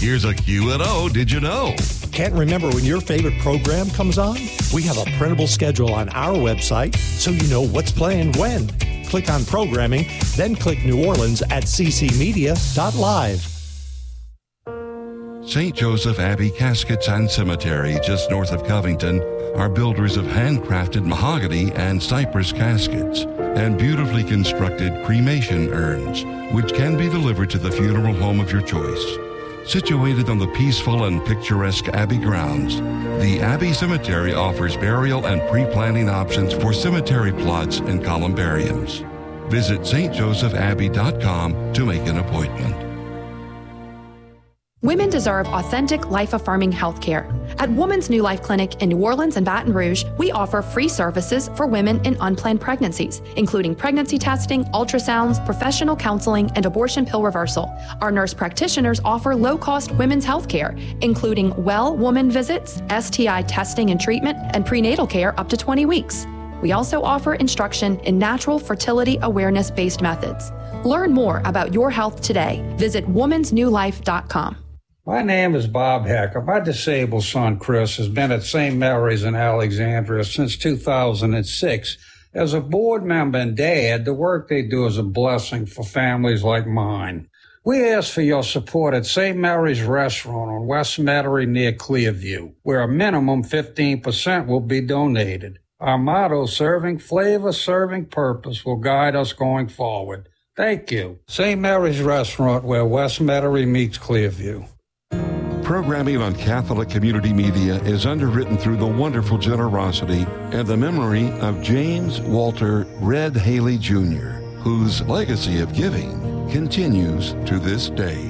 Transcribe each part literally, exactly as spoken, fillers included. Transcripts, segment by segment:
Here's a Q and O, did you know? Can't remember when your favorite program comes on? We have a printable schedule on our website so you know what's playing when. Click on programming, then click New Orleans at c c media dot live. Saint Joseph Abbey Caskets and Cemetery, just north of Covington, are builders of handcrafted mahogany and cypress caskets and beautifully constructed cremation urns, which can be delivered to the funeral home of your choice. Situated on the peaceful and picturesque Abbey grounds, the Abbey Cemetery offers burial and pre-planning options for cemetery plots and columbariums. Visit s t joseph abbey dot com to make an appointment. Women deserve authentic, life-affirming health care. At Woman's New Life Clinic in New Orleans and Baton Rouge, we offer free services for women in unplanned pregnancies, including pregnancy testing, ultrasounds, professional counseling, and abortion pill reversal. Our nurse practitioners offer low-cost women's health care, including well woman visits, S T I testing and treatment, and prenatal care up to twenty weeks. We also offer instruction in natural fertility awareness-based methods. Learn more about your health today. Visit womans new life dot com. My name is Bob Hecker. My disabled son, Chris, has been at Saint Mary's in Alexandria since two thousand six. As a board member and dad, the work they do is a blessing for families like mine. We ask for your support at Saint Mary's Restaurant on West Metairie near Clearview, where a minimum fifteen percent will be donated. Our motto, serving flavor, serving purpose, will guide us going forward. Thank you. Saint Mary's Restaurant, where West Metairie meets Clearview. Programming on Catholic Community Media is underwritten through the wonderful generosity and the memory of James Walter Red Haley Junior, whose legacy of giving continues to this day.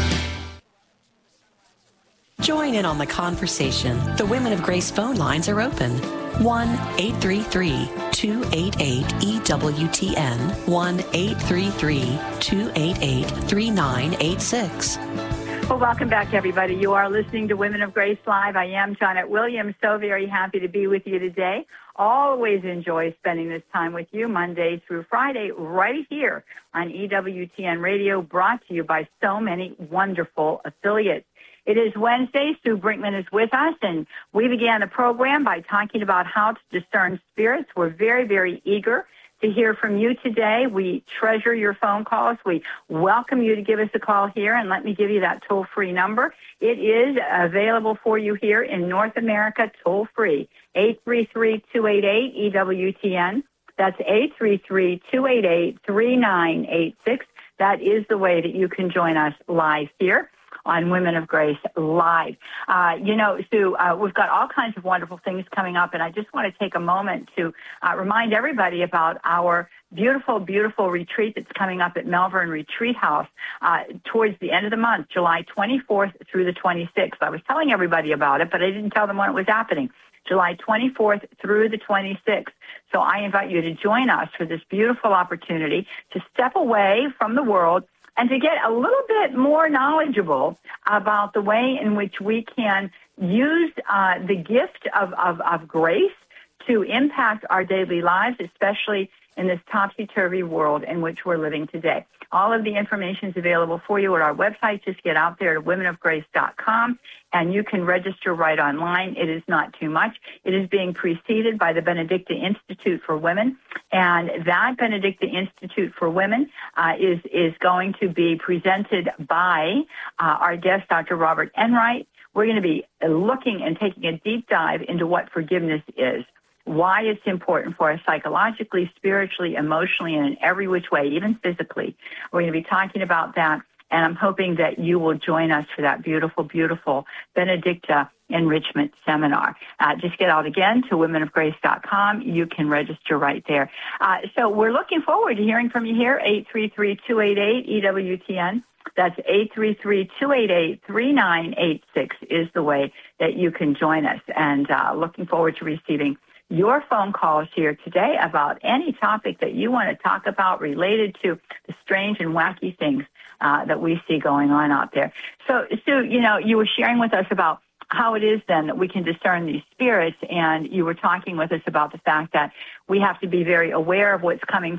Join in on the conversation. The Women of Grace phone lines are open. one eight three three, two eight eight, E W T N, one eight three three, two eight eight, three nine eight six. Well, welcome back, everybody. You are listening to Women of Grace Live. I am Janet Williams, so very happy to be with you today. Always enjoy spending this time with you Monday through Friday right here on E W T N Radio, brought to you by so many wonderful affiliates. It is Wednesday. Sue Brinkman is with us, and we began the program by talking about how to discern spirits. We're very, very eager to hear from you today. We treasure your phone calls. We welcome you to give us a call here, and let me give you that toll-free number. It is available for you here in North America, toll-free, eight three three, two eight eight, E W T N. That's eight three three, two eight eight, three nine eight six. That is the way that you can join us live here on Women of Grace Live. Uh, you know, Sue, uh, we've got all kinds of wonderful things coming up, and I just want to take a moment to uh, remind everybody about our beautiful, beautiful retreat that's coming up at Melbourne Retreat House uh, towards the end of the month, July twenty-fourth through the twenty-sixth. I was telling everybody about it, but I didn't tell them when it was happening. July twenty-fourth through the twenty-sixth. So I invite you to join us for this beautiful opportunity to step away from the world and to get a little bit more knowledgeable about the way in which we can use uh, the gift of, of, of grace to impact our daily lives, especially in this topsy-turvy world in which we're living today. All of the information is available for you at our website. Just get out there to women of grace dot com, and you can register right online. It is not too much. It is being preceded by the Benedicta Institute for Women, and that Benedicta Institute for Women uh, is, is going to be presented by uh, our guest, Doctor Robert Enright. We're going to be looking and taking a deep dive into what forgiveness is, why it's important for us psychologically, spiritually, emotionally, and in every which way, even physically. We're going to be talking about that, and I'm hoping that you will join us for that beautiful, beautiful Benedicta Enrichment Seminar. Uh, just get out again to women of grace dot com. You can register right there. Uh, so we're looking forward to hearing from you here, eight three three, two eight eight, E W T N. That's eight three three, two eight eight, three nine eight six is the way that you can join us, and uh, looking forward to receiving your phone calls here today about any topic that you want to talk about related to the strange and wacky things uh, that we see going on out there. So, Sue, you know, you were sharing with us about how it is then that we can discern these spirits, and you were talking with us about the fact that we have to be very aware of what's coming from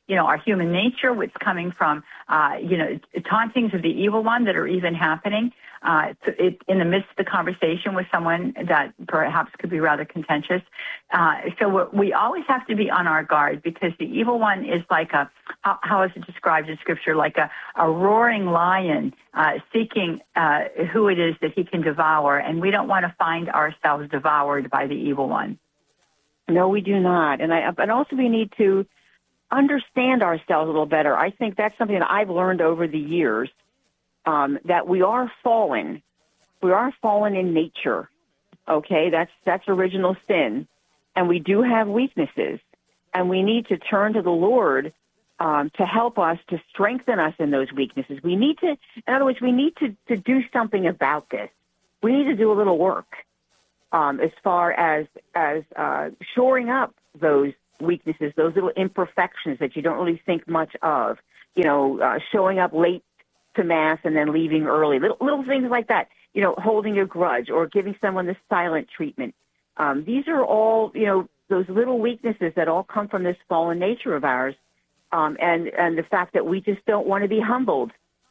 you know, our human nature, what's coming from, uh, you know, tauntings of the evil one that are even happening uh, it, in the midst of the conversation with someone that perhaps could be rather contentious. Uh, so we're, we always have to be on our guard, because the evil one is like a, how, how is it described in Scripture, like a, a roaring lion uh, seeking uh, who it is that he can devour, and we don't want to find ourselves devoured by the evil one. No, we do not. And I, and also we need to understand ourselves a little better. I think that's something that I've learned over the years, um, that we are fallen. We are fallen in nature. Okay, that's that's original sin. And we do have weaknesses. And we need to turn to the Lord um, to help us, to strengthen us in those weaknesses. We need to, in other words, we need to, to do something about this. We need to do a little work. Um, as far as as uh, shoring up those weaknesses, those little imperfections that you don't really think much of, you know, uh, showing up late to Mass and then leaving early, little, little things like that, you know, holding a grudge or giving someone the silent treatment. Um, these are all, you know, those little weaknesses that all come from this fallen nature of ours, um, and, and the fact that we just don't want to be humbled.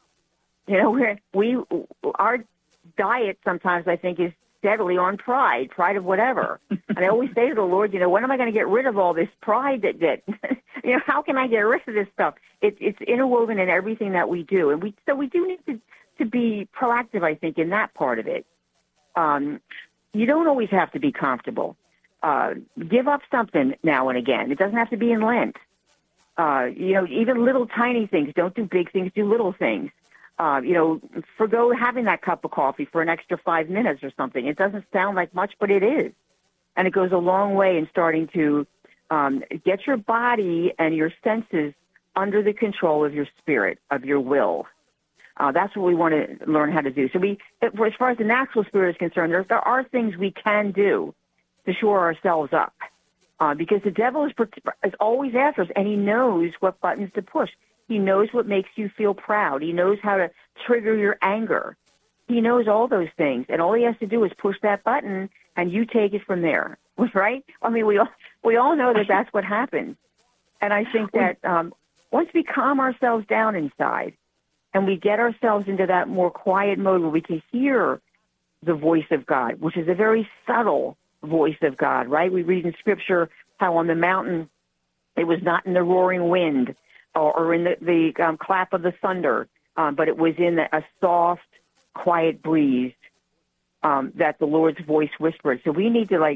You know, we're, we our diet sometimes, I think, is steadily on pride, pride of whatever. And I always say to the Lord, you know, when am I going to get rid of all this pride that, that you know, how can I get rid of this stuff? It, it's interwoven in everything that we do. And we, so we do need to, to be proactive, I think, in that part of it. Um, you don't always have to be comfortable. Uh, give up something now and again. It doesn't have to be in Lent. Uh, you know, even little tiny things. Don't do big things, do little things. Uh, you know, forgo having that cup of coffee for an extra five minutes or something. It doesn't sound like much, but it is. And it goes a long way in starting to um, get your body and your senses under the control of your spirit, of your will. Uh, that's what we want to learn how to do. So we, as far as the natural spirit is concerned, there, there are things we can do to shore ourselves up. Uh, because the devil is, is always after us, and he knows what buttons to push. He knows what makes you feel proud. He knows how to trigger your anger. He knows all those things, and all he has to do is push that button, and you take it from there, right? I mean, we all, we all know that that's what happens. And I think that um, once we calm ourselves down inside and we get ourselves into that more quiet mode where we can hear the voice of God, which is a very subtle voice of God, right? We read in Scripture how on the mountain it was not in the roaring wind, or, or in the, the um, clap of the thunder, um, but it was in a soft, quiet breeze um, that the Lord's voice whispered. So we need to, like,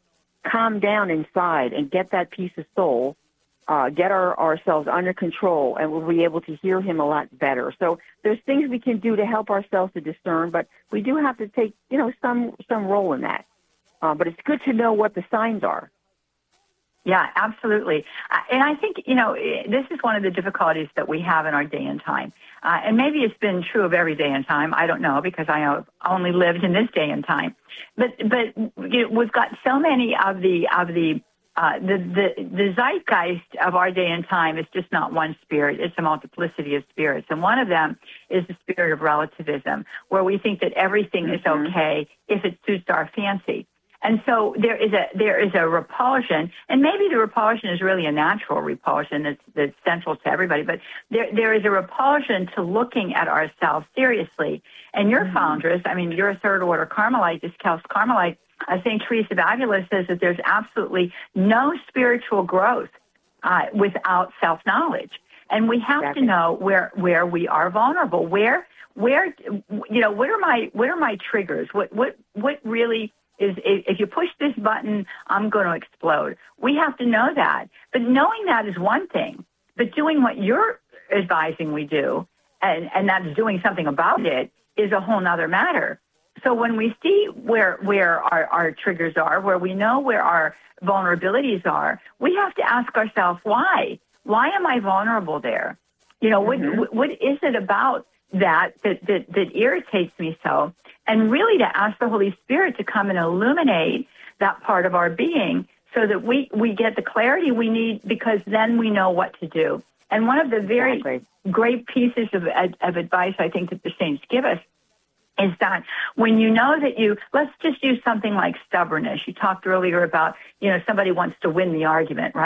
calm down inside and get that peace of soul, uh, get our, ourselves under control, and we'll be able to hear him a lot better. So there's things we can do to help ourselves to discern, but we do have to take, you know, some, some role in that. Uh, but it's good to know what the signs are. Yeah, absolutely. Uh, and I think, you know, this is one of the difficulties that we have in our day and time. Uh, and maybe it's been true of every day and time. I don't know, because I have only lived in this day and time. But but you know, we've got so many of the of the, uh, the the the zeitgeist of our day and time is just not one spirit. It's a multiplicity of spirits. And one of them is the spirit of relativism, where we think that everything is okay if it suits our fancy. And so there is a there is a repulsion, and maybe the repulsion is really a natural repulsion that's, that's central to everybody, but there there is a repulsion to looking at ourselves seriously. And your mm-hmm. foundress, I mean, you're a third-order Carmelite, this Kels Carmelite, uh, Saint Teresa of Avila says that there's absolutely no spiritual growth uh, without self-knowledge. And we have exactly. to know where where we are vulnerable, where where you know what are my what are my triggers, what what what really is if you push this button, I'm going to explode. We have to know that. But knowing that is one thing. But doing what you're advising we do, and, and that's doing something about it, is a whole nother matter. So when we see where where our, our triggers are, where we know where our vulnerabilities are, we have to ask ourselves, why? Why am I vulnerable there? You know, mm-hmm. what what is it about that that, that that irritates me so? And really to ask the Holy Spirit to come and illuminate that part of our being so that we, we get the clarity we need, because then we know what to do. And one of the very exactly. great pieces of, of advice I think that the saints give us is that when you know that you, let's just use something like stubbornness. You talked earlier about, you know, somebody wants to win the argument, right?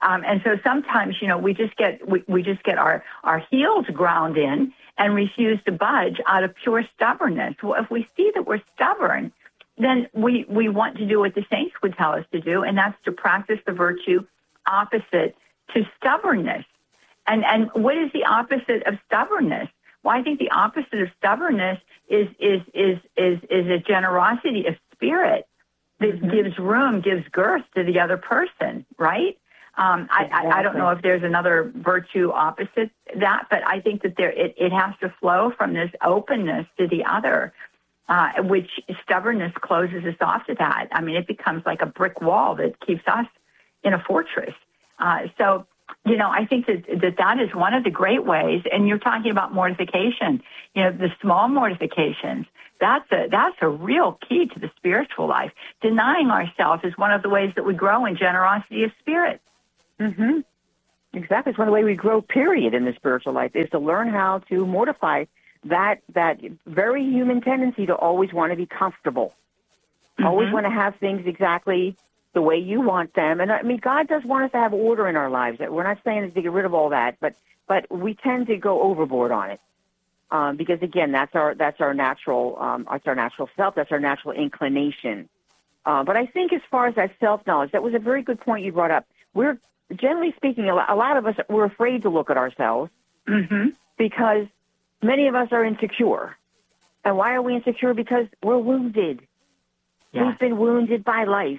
Um, and so sometimes, you know, we just get we, we just get our, our heels ground in and refuse to budge out of pure stubbornness. Well, if we see that we're stubborn, then we, we want to do what the saints would tell us to do, and that's to practice the virtue opposite to stubbornness. And and what is the opposite of stubbornness? Well, I think the opposite of stubbornness is is is is is a generosity of spirit that mm-hmm. gives room, gives girth to the other person, right? Um, exactly. I, I don't know if there's another virtue opposite that, but I think that there it, it has to flow from this openness to the other, uh, which stubbornness closes us off to that. I mean, it becomes like a brick wall that keeps us in a fortress. Uh, so, you know, I think that, that that is one of the great ways. And you're talking about mortification, you know, the small mortifications. That's a, that's a real key to the spiritual life. Denying ourselves is one of the ways that we grow in generosity of spirit. Mm-hmm. Exactly. It's one of the ways we grow, period, in the spiritual life, is to learn how to mortify that, that very human tendency to always want to be comfortable, mm-hmm. always want to have things exactly the way you want them. And I mean, God does want us to have order in our lives. We're not saying to get rid of all that, but but we tend to go overboard on it um, because again, that's our that's our natural um, that's our natural self. That's our natural inclination. Uh, but I think as far as that self knowledge, that was a very good point you brought up. We're generally speaking, a lot of us we're afraid to look at ourselves mm-hmm. because many of us are insecure. And why are we insecure? Because we're wounded. Yeah. We've been wounded by life.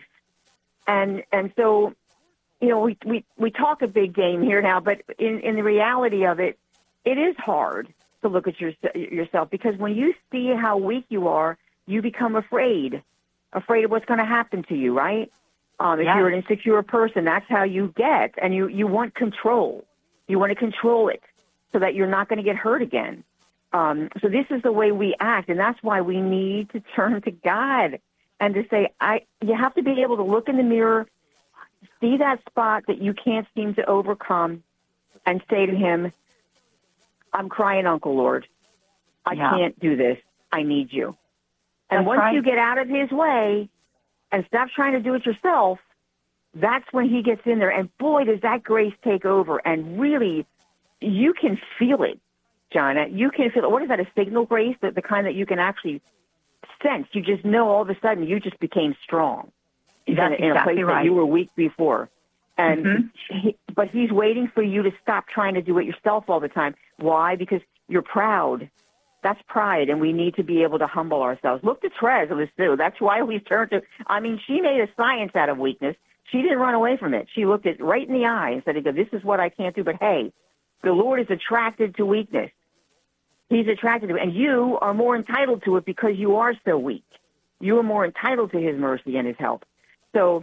And and so, you know, we, we, we talk a big game here now, but in, in the reality of it, it is hard to look at your, yourself because when you see how weak you are, you become afraid, afraid of what's going to happen to you, right? Um, if yeah. you're an insecure person, that's how you get, and you, you want control. You want to control it so that you're not going to get hurt again. Um, so this is the way we act, and that's why we need to turn to God. And to say, I, you have to be able to look in the mirror, see that spot that you can't seem to overcome, and say to him, I'm crying, Uncle Lord. I yeah. can't do this. I need you. And that's once right. you get out of his way and stop trying to do it yourself, that's when he gets in there. And boy, does that grace take over. And really, you can feel it, Jonna. You can feel it. What is that, a signal grace? The, the kind that you can actually sense. You just know all of a sudden you just became strong. That's in, in exactly a place right. that you were weak before. And mm-hmm. he, but he's waiting for you to stop trying to do it yourself all the time. Why? Because you're proud. That's pride, and we need to be able to humble ourselves. Look to Therese of Lisieux. That's why we turned to, I mean, she made a science out of weakness. She didn't run away from it. She looked it right in the eye and said, this is what I can't do, but hey, the Lord is attracted to weakness. He's attracted to it, and you are more entitled to it because you are so weak. You are more entitled to his mercy and his help. So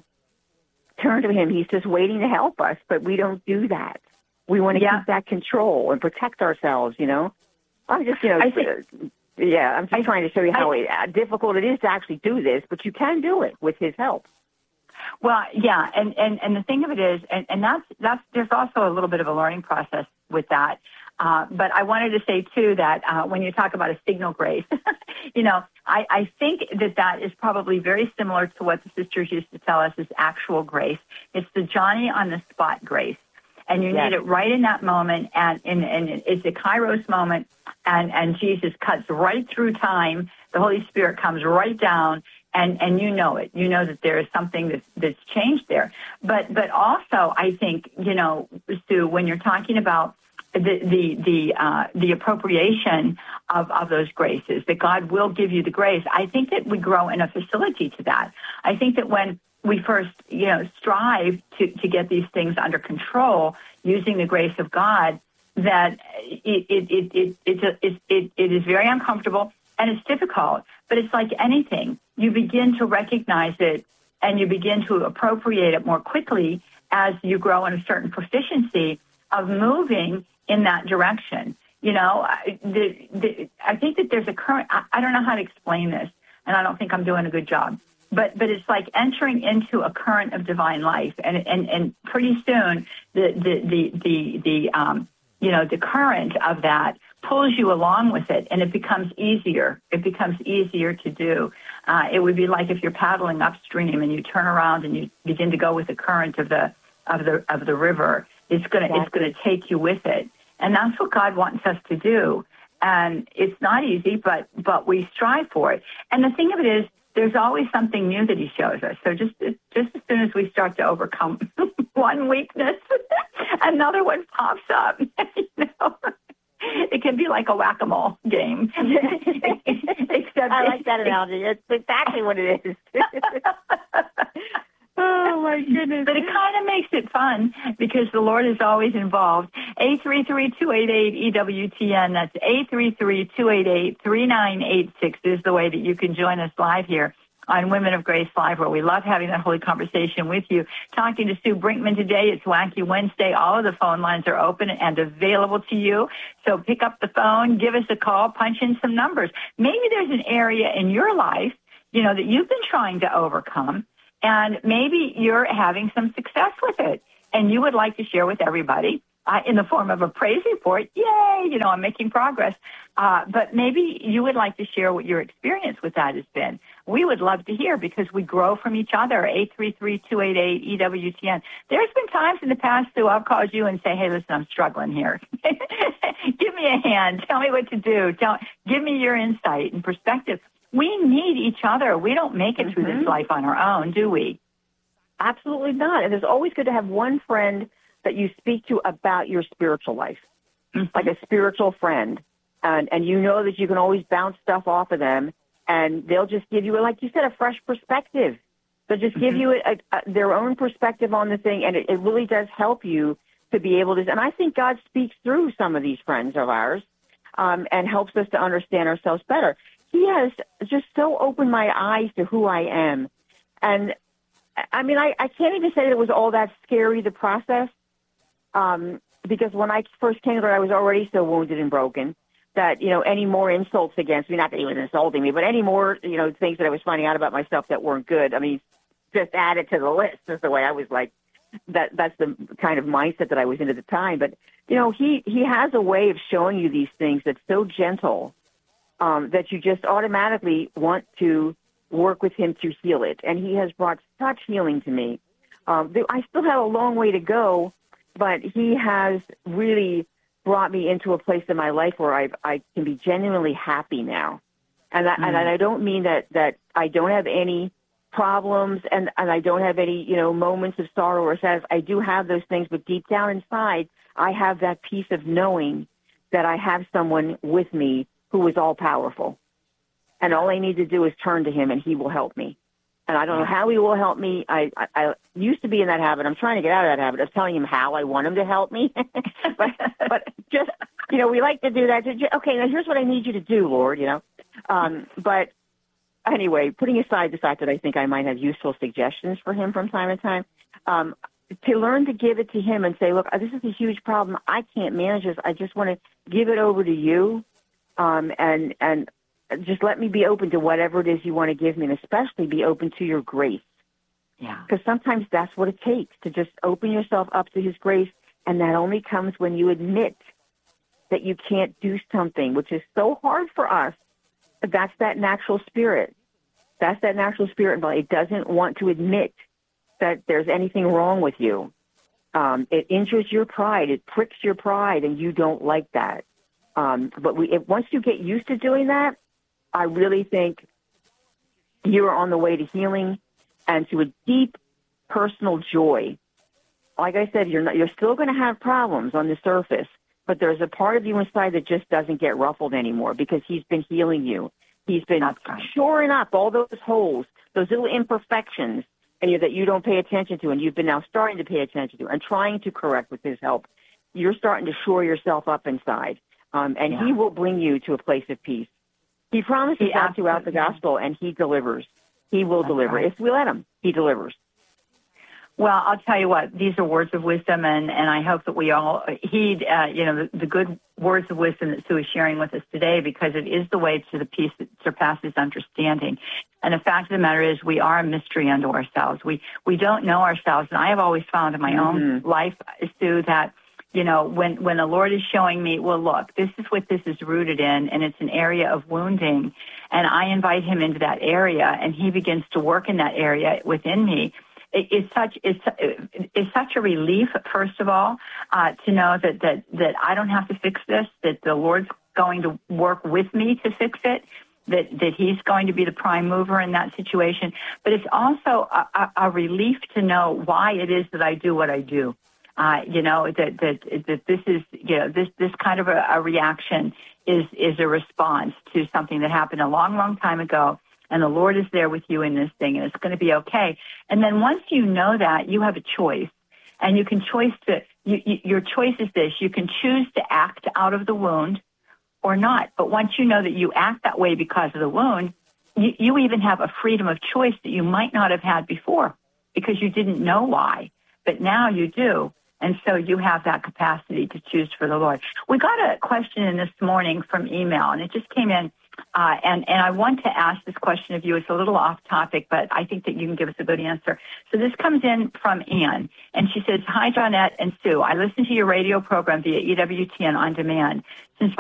turn to him. He's just waiting to help us, but we don't do that. We want to yeah. keep that control and protect ourselves, you know. I'm just, you know, I think, uh, yeah, I'm just I, trying to show you how I, uh, difficult it is to actually do this, but you can do it with his help. Well, yeah, and, and, and the thing of it is, and, and that's, that's, there's also a little bit of a learning process with that. Uh, but I wanted to say, too, that uh, when you talk about a signal grace, you know, I, I think that that is probably very similar to what the sisters used to tell us is actual grace. It's the Johnny-on-the-spot grace. And you yes. need it right in that moment, and, and, and it's a Kairos moment, and, and Jesus cuts right through time. The Holy Spirit comes right down, and, and you know it. You know that there is something that's, that's changed there. But but also, I think, you know, Sue, when you're talking about the the the, uh, the appropriation of, of those graces, that God will give you the grace, I think that we grow in a facility to that. I think that when we first, you know, strive to, to get these things under control using the grace of God, that it it it it it, it, it, it is very uncomfortable and it's difficult. But it's like anything. You begin to recognize it and you begin to appropriate it more quickly as you grow in a certain proficiency of moving in that direction. You know, the, the, I think that there's a current, I, I don't know how to explain this, and I don't think I'm doing a good job. But but it's like entering into a current of divine life, and and, and pretty soon the the the the, the um you know the current of that pulls you along with it, and it becomes easier. It becomes easier to do. Uh, it would be like if you're paddling upstream and you turn around and you begin to go with the current of the of the of the river. It's gonna exactly. it's gonna take you with it, and that's what God wants us to do. And it's not easy, but but we strive for it. And the thing of it is, there's always something new that He shows us. So just just as soon as we start to overcome one weakness, another one pops up. You know? It can be like a whack-a-mole game. Except I like that analogy. It's exactly what it is. Oh, my goodness. But it kind of makes it fun because the Lord is always involved. eight three three, two eight eight, E W T N. That's eight three three, two eight eight, three nine eight six is the way that you can join us live here on Women of Grace Live, where we love having that holy conversation with you. Talking to Sue Brinkman today. It's Wacky Wednesday. All of the phone lines are open and available to you. So pick up the phone, give us a call, punch in some numbers. Maybe there's an area in your life, you know, that you've been trying to overcome, and maybe you're having some success with it, and you would like to share with everybody uh, in the form of a praise report. Yay, you know, I'm making progress. Uh, but maybe you would like to share what your experience with that has been. We would love to hear because we grow from each other. eight three three, two eight eight, E W T N. There's been times in the past, Sue, I've called you and say, hey, listen, I'm struggling here. Give me a hand. Tell me what to do. Tell, give me your insight and perspective. We need each other. We don't make it mm-hmm. through this life on our own, do we? Absolutely not. And it's always good to have one friend that you speak to about your spiritual life, mm-hmm. like a spiritual friend. And, and you know that you can always bounce stuff off of them, and they'll just give you, like you said, a fresh perspective. They'll just give mm-hmm. you a, a, their own perspective on the thing, and it, it really does help you to be able to. And I think God speaks through some of these friends of ours um, and helps us to understand ourselves better. He has just so opened my eyes to who I am. And, I mean, I, I can't even say that it was all that scary, the process, um, because when I first came to it, I was already so wounded and broken that, you know, any more insults against me, not that he was insulting me, but any more, you know, things that I was finding out about myself that weren't good, I mean, just add it to the list is the way I was like, that that's the kind of mindset that I was in at the time. But, you know, he, he has a way of showing you these things that's so gentle um, that you just automatically want to work with him to heal it. And he has brought such healing to me. Um, I still have a long way to go, but he has really brought me into a place in my life where I I can be genuinely happy now. And I, mm. and I don't mean that, that I don't have any problems and, and I don't have any, you know, moments of sorrow or sadness. I do have those things, but deep down inside, I have that peace of knowing that I have someone with me who is all powerful. And all I need to do is turn to him and he will help me. And I don't know how he will help me. I, I, I used to be in that habit. I'm trying to get out of that habit of telling him how I want him to help me. but, but just, you know, we like to do that. Okay, now here's what I need you to do, Lord, you know. Um, but anyway, putting aside the fact that I think I might have useful suggestions for him from time to time, um, to learn to give it to him and say, look, this is a huge problem. I can't manage this. I just want to give it over to you um, and and just let me be open to whatever it is you want to give me, and especially be open to your grace. Yeah. Because sometimes that's what it takes, to just open yourself up to his grace, and that only comes when you admit that you can't do something, which is so hard for us. But that's that natural spirit. That's that natural spirit. But it doesn't want to admit that there's anything wrong with you. Um, it injures your pride. It pricks your pride, and you don't like that. Um, but we, if, once you get used to doing that, I really think you're on the way to healing and to a deep personal joy. Like I said, you're not, you're still going to have problems on the surface, but there's a part of you inside that just doesn't get ruffled anymore because he's been healing you. He's been shoring up all those holes, those little imperfections and you, that you don't pay attention to, and you've been now starting to pay attention to and trying to correct with his help. You're starting to shore yourself up inside, um, and yeah. he will bring you to a place of peace. He promises he that throughout the gospel, and he delivers. He will That's deliver. Right. If we let him, he delivers. Well, I'll tell you what, these are words of wisdom, and, and I hope that we all heed, uh, you know, the, the good words of wisdom that Sue is sharing with us today, because it is the way to the peace that surpasses understanding. And the fact of the matter is we are a mystery unto ourselves. We we don't know ourselves, and I have always found in my mm-hmm. own life, Sue, that you know, when, when the Lord is showing me, well, look, this is what this is rooted in, and it's an area of wounding, and I invite him into that area, and he begins to work in that area within me, it, it's such it's it's such a relief, first of all, uh, to know that, that that I don't have to fix this, that the Lord's going to work with me to fix it, that that He's going to be the prime mover in that situation. But it's also a, a, a relief to know why it is that I do what I do. Uh, you know, that that that this is you know this this kind of a, a reaction is is a response to something that happened a long, long time ago. And the Lord is there with you in this thing, and it's going to be okay. And then once you know that, you have a choice, and you can choice to. You, you, your choice is this: you can choose to act out of the wound, or not. But once you know that you act that way because of the wound, you, you even have a freedom of choice that you might not have had before because you didn't know why. But now you do, and so you have that capacity to choose for the Lord. We got a question in this morning from email, and it just came in. Uh, and, and I want to ask this question of you. It's a little off topic, but I think that you can give us a good answer. So this comes in from Ann, and she says, "Hi, Johnette and Sue. I listen to your radio program via E W T N On Demand. Since my